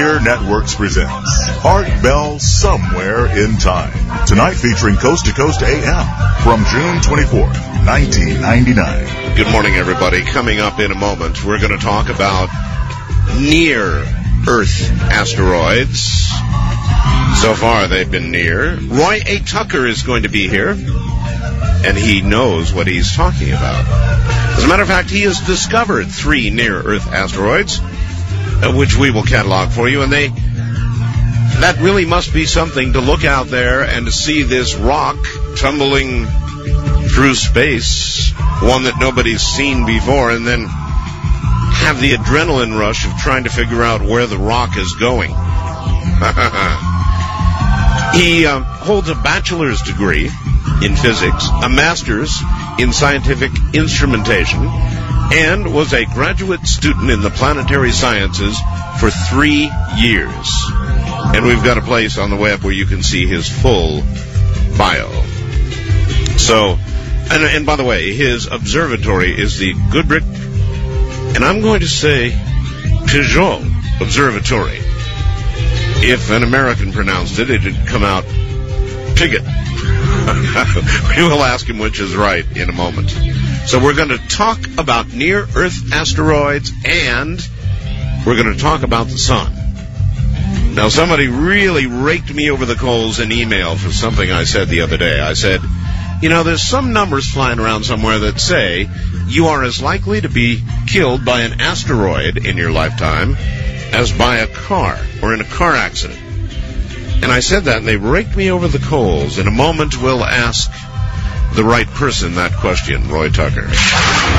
Frontier Networks presents Art Bell Somewhere in Time. Tonight featuring Coast to Coast AM from June 24th, 1999. Good morning, everybody. Coming up in a moment, we're going to talk about near-Earth asteroids. So far, they've been near. Roy A. Tucker is going to be here, and he knows what he's talking about. As a matter of fact, he has discovered 3 near-Earth asteroids, which we will catalog for you, and that really must be something to look out there and to see this rock tumbling through space, one that nobody's seen before, and then have the adrenaline rush of trying to figure out where the rock is going. He holds a bachelor's degree in physics, a master's in scientific instrumentation, and was a graduate student in the planetary sciences for 3 years. And we've got a place on the web where you can see his full bio. So, and by the way, his observatory is the Goodrich, and I'm going to say Peugeot Observatory. If an American pronounced it, it'd come out Piggott. We will ask him which is right in a moment. So we're going to talk about near-Earth asteroids, and we're going to talk about the sun. Now, somebody really raked me over the coals in email for something I said the other day. I said, you know, there's some numbers flying around somewhere that say you are as likely to be killed by an asteroid in your lifetime as by a car or in a car accident. And I said that, and they raked me over the coals. In a moment, we'll ask the right person that question, Roy Tucker.